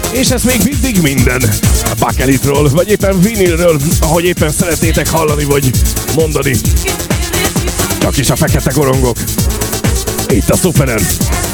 És ez még mindig minden a Bakelitról, vagy éppen vinilről, ahogy éppen szeretnétek hallani, vagy mondani. Csak is a fekete gorongok. Itt a Superen.